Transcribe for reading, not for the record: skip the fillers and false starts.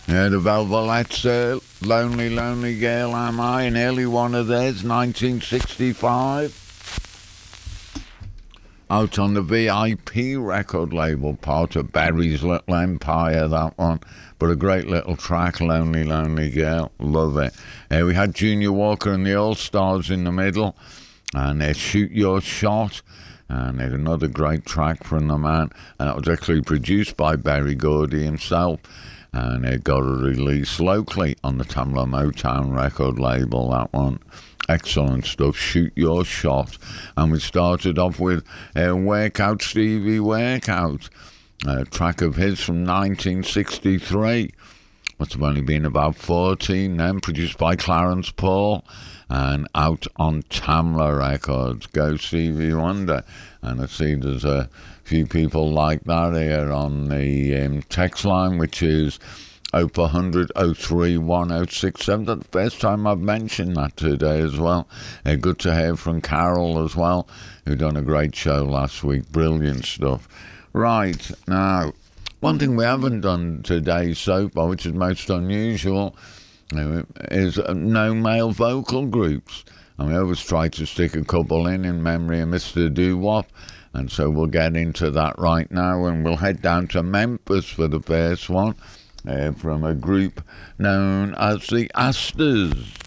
Yeah, the Velvets, Lonely, Lonely Girl Am I, an early one of theirs, 1965. Out on the VIP record label, part of Barry's Little Empire, that one. But a great little track, Lonely, Lonely Girl. Love it. We had Junior Walker and the All-Stars in the middle, and Shoot Your Shot. And another great track from the man. And it was actually produced by Berry Gordy himself. And it got a release locally on the Tamla Motown record label, that one. Excellent stuff. Shoot Your Shot. And we started off with Workout Stevie Workout, a track of his from 1963. Must have only been about 14 then, produced by Clarence Paul and out on Tamla Records. Go Stevie Wonder. And I see there's a few people like that here on the text line, which is 0400 031 067. That's the first time I've mentioned that today as well. Good to hear from Carol as well, who done a great show last week. Brilliant stuff. Right, now, one thing we haven't done today so far, which is most unusual, is no male vocal groups. And we always try to stick a couple in memory of Mr. Doo-Wop. And so we'll get into that right now, and we'll head down to Memphis for the first one. From a group known as the Astors.